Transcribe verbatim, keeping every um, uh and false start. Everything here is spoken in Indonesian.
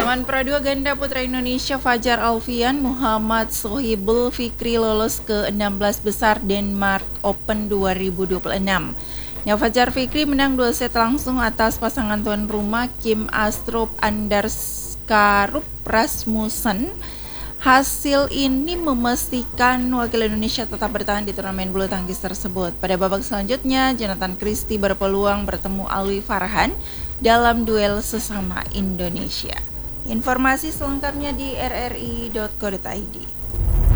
Zaman Pradua ganda putra Indonesia Fajar Alfian Muhammad Sohibul Fikri lolos ke enam belas besar Denmark Open dua ribu dua puluh enam. Ya, Fajar Fikri menang dua set langsung atas pasangan tuan rumah Kim Astrup Anderskarup Rasmussen. Hasil ini memastikan wakil Indonesia tetap bertahan di turnamen bulu tangkis tersebut. Pada babak selanjutnya, Jonathan Christie berpeluang bertemu Alwi Farhan dalam duel sesama Indonesia. Informasi selengkapnya di r r i dot co dot i d.